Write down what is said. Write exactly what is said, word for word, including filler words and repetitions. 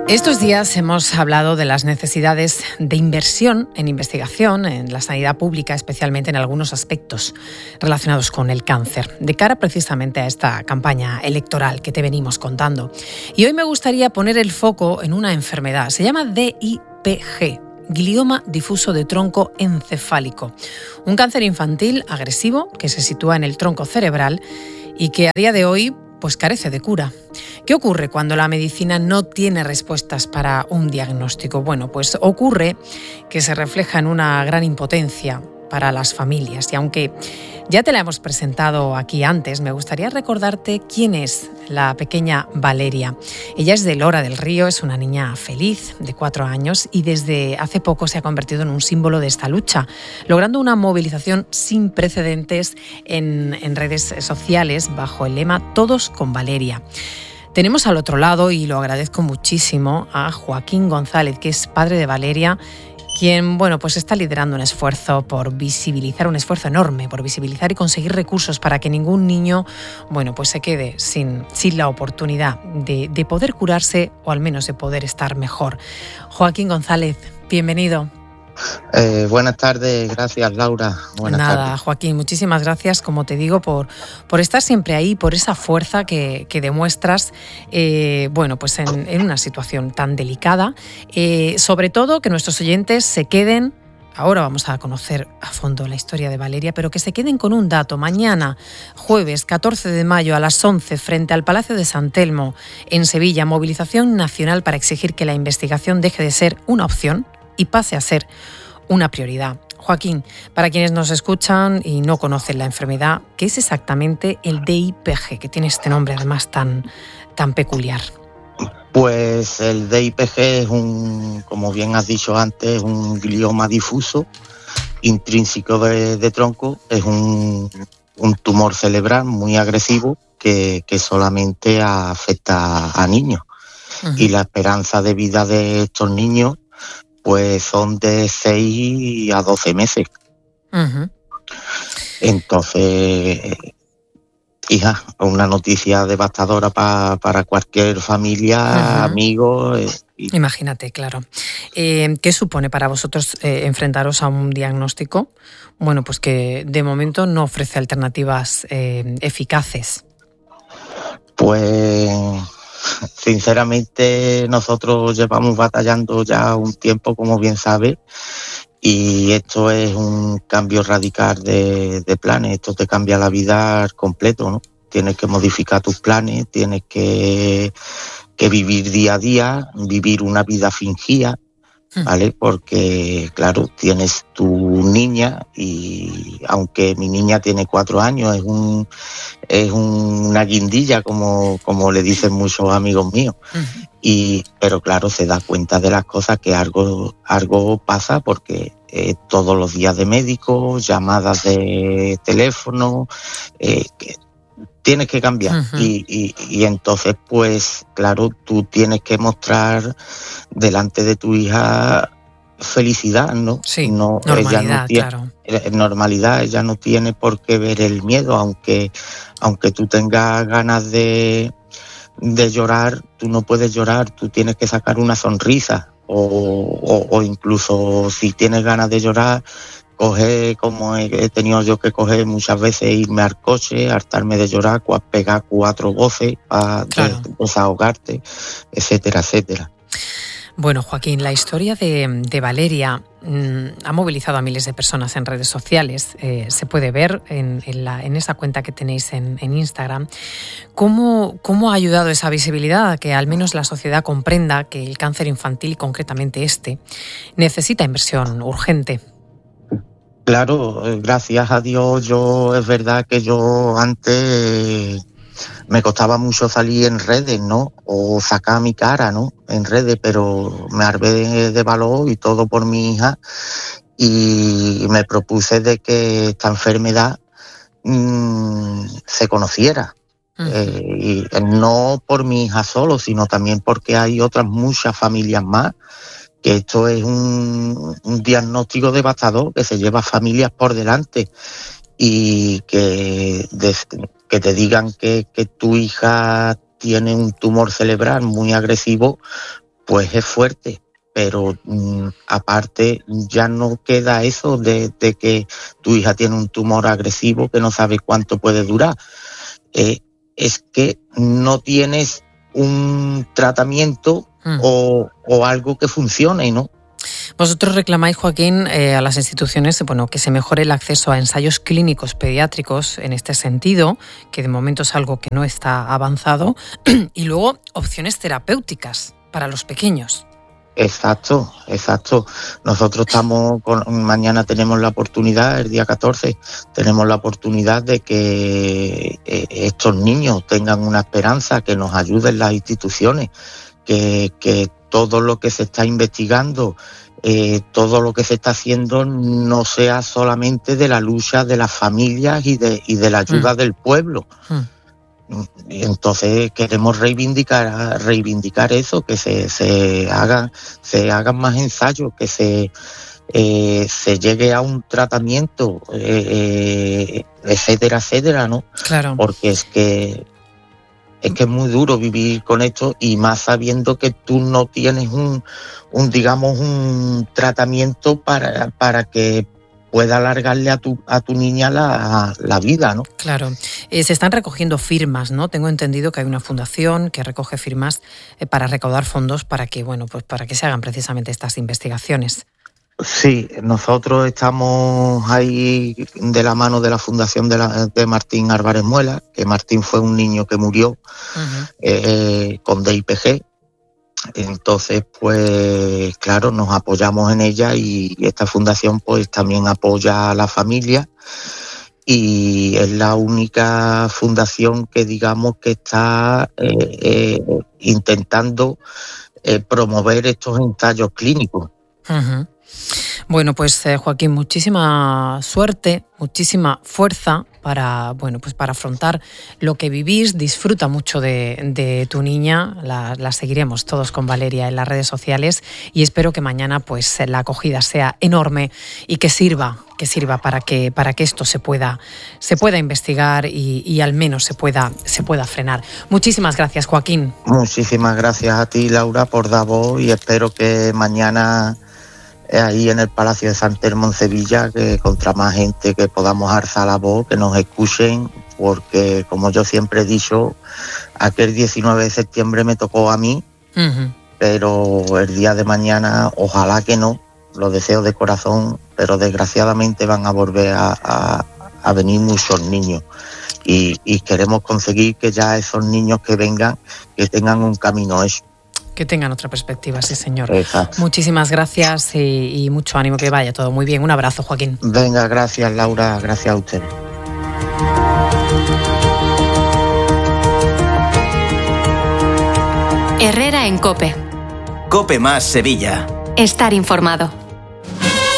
Estos días hemos hablado de las necesidades de inversión en investigación en la sanidad pública, especialmente en algunos aspectos relacionados con el cáncer, de cara precisamente a esta campaña electoral que te venimos contando. Y hoy me gustaría poner el foco en una enfermedad, se llama D I P G, glioma difuso de tronco encefálico, un cáncer infantil agresivo que se sitúa en el tronco cerebral y que a día de hoy pues carece de cura. ¿Qué ocurre cuando la medicina no tiene respuestas para un diagnóstico? Bueno, pues ocurre que se refleja en una gran impotencia para las familias. Y aunque ya te la hemos presentado aquí antes, me gustaría recordarte quién es la pequeña Valeria. Ella es de Lora del Río, es una niña feliz de cuatro años y desde hace poco se ha convertido en un símbolo de esta lucha, logrando una movilización sin precedentes en, en redes sociales bajo el lema Todos con Valeria. Tenemos al otro lado, y lo agradezco muchísimo, a Joaquín González, que es padre de Valeria, quien, bueno, pues está liderando un esfuerzo por visibilizar, un esfuerzo enorme por visibilizar y conseguir recursos para que ningún niño, bueno, pues se quede sin, sin la oportunidad de, de poder curarse o al menos de poder estar mejor. Joaquín González, bienvenido. Eh, buenas tardes, gracias Laura. Buenas Nada, tardes. Joaquín, muchísimas gracias, como te digo, por, por estar siempre ahí, por esa fuerza que, que demuestras, eh, bueno, pues en, en una situación tan delicada. Eh, sobre todo que nuestros oyentes se queden, ahora vamos a conocer a fondo la historia de Valeria, pero que se queden con un dato. Mañana, jueves catorce de mayo a las once, frente al Palacio de San Telmo, en Sevilla, movilización nacional para exigir que la investigación deje de ser una opción y pase a ser una prioridad. Joaquín, para quienes nos escuchan y no conocen la enfermedad, ¿qué es exactamente el D I P G, que tiene este nombre además tan, tan peculiar? Pues el D I P G es un, como bien has dicho antes, un glioma difuso intrínseco de, de tronco. Es un, un tumor cerebral muy agresivo que, que solamente afecta a niños. Uh-huh. Y la esperanza de vida de estos niños pues son de seis a doce meses. Uh-huh. Entonces, hija, una noticia devastadora pa, para cualquier familia, uh-huh. amigos. Eh, y... Imagínate, claro. Eh, ¿Qué supone para vosotros eh, enfrentaros a un diagnóstico? Bueno, pues que de momento no ofrece alternativas eh, eficaces. Pues... Sinceramente, nosotros llevamos batallando ya un tiempo, como bien sabes, y esto es un cambio radical de, de planes. Esto te cambia la vida completo, ¿no? Tienes que modificar tus planes, tienes que, que vivir día a día, vivir una vida fingida, ¿vale? Porque, claro, tienes tu niña y aunque mi niña tiene cuatro años, es un es un, una guindilla, como, como le dicen muchos amigos míos. Uh-huh. Y, pero claro, se da cuenta de las cosas, que algo, algo pasa porque eh, todos los días de médico, llamadas de teléfono, eh, que tienes que cambiar. Uh-huh. y, y, y entonces, pues, claro, tú tienes que mostrar delante de tu hija felicidad, ¿no? Sí, no, normalidad, ella no tiene, claro. Normalidad, ella no tiene por qué ver el miedo, aunque, aunque tú tengas ganas de, de llorar, tú no puedes llorar, tú tienes que sacar una sonrisa, o, o, o incluso si tienes ganas de llorar, coger, como he tenido yo que coger muchas veces, irme al coche, hartarme de llorar, pegar cuatro voces para claro. desahogarte, etcétera, etcétera. Bueno, Joaquín, la historia de, de Valeria mmm, ha movilizado a miles de personas en redes sociales. Eh, se puede ver en, en, la, en esa cuenta que tenéis en, en Instagram. ¿Cómo, ¿Cómo ha ayudado esa visibilidad a que al menos la sociedad comprenda que el cáncer infantil, concretamente este, necesita inversión urgente? Claro, gracias a Dios, yo es verdad que yo antes me costaba mucho salir en redes, ¿no? O sacar mi cara, ¿no? En redes, pero me armé de, de valor y todo por mi hija, y me propuse de que esta enfermedad mmm, se conociera. Uh-huh. Eh, y no por mi hija solo, sino también porque hay otras muchas familias más, que esto es un, un diagnóstico devastador que se lleva familias por delante, y que, de, que te digan que, que tu hija tiene un tumor cerebral muy agresivo, pues es fuerte. Pero mm, aparte ya no queda eso de, de que tu hija tiene un tumor agresivo que no sabe cuánto puede durar. Eh, es que no tienes un tratamiento mm. o, o algo que funcione, ¿no? Vosotros reclamáis, Joaquín, eh, a las instituciones bueno, que se mejore el acceso a ensayos clínicos pediátricos en este sentido, que de momento es algo que no está avanzado, y luego opciones terapéuticas para los pequeños. Exacto, exacto. Nosotros estamos, con, mañana tenemos la oportunidad, el día catorce, tenemos la oportunidad de que eh, estos niños tengan una esperanza, que nos ayuden las instituciones, que, que todo lo que se está investigando, eh, todo lo que se está haciendo no sea solamente de la lucha de las familias y de, y de la ayuda mm. del pueblo. Mm. Entonces queremos reivindicar reivindicar eso, que se, se hagan se hagan más ensayos, que se eh, se llegue a un tratamiento, eh, etcétera, etcétera, ¿no? Claro. Porque es que es que es muy duro vivir con esto, y más sabiendo que tú no tienes un, un digamos, un tratamiento para, para que pueda alargarle a tu a tu niña la, la vida, ¿no? Claro. Eh, se están recogiendo firmas, ¿no? Tengo entendido que hay una fundación que recoge firmas eh, para recaudar fondos para que, bueno, pues para que se hagan precisamente estas investigaciones. Sí, nosotros estamos ahí de la mano de la fundación de, la, de Martín Álvarez Muela, que Martín fue un niño que murió uh-huh. eh, con D I P G. Entonces, pues claro, nos apoyamos en ella, y esta fundación pues también apoya a la familia, y es la única fundación que digamos que está eh, eh, intentando eh, promover estos ensayos clínicos. Uh-huh. Bueno, pues eh, Joaquín, muchísima suerte, muchísima fuerza para, bueno, pues para afrontar lo que vivís. Disfruta mucho de, de tu niña, la, la seguiremos todos con Valeria en las redes sociales, y espero que mañana pues la acogida sea enorme y que sirva, que sirva para que para que esto se pueda se pueda investigar y, y al menos se pueda se pueda frenar. Muchísimas gracias, Joaquín. Muchísimas gracias a ti, Laura, por dar voz, y espero que mañana ahí en el Palacio de San Telmo en Sevilla, que contra más gente que podamos alzar la voz, que nos escuchen, porque como yo siempre he dicho, aquel diecinueve de septiembre me tocó a mí, uh-huh. pero el día de mañana ojalá que no, lo deseo de corazón, pero desgraciadamente van a volver a, a, a venir muchos niños, y, y queremos conseguir que ya esos niños que vengan, que tengan un camino hecho. Que tengan otra perspectiva, sí, señor. Exacto. Muchísimas gracias y, y mucho ánimo, que vaya todo muy bien. Un abrazo, Joaquín. Venga, gracias, Laura, gracias a usted. Herrera en COPE. COPE más Sevilla. Estar informado.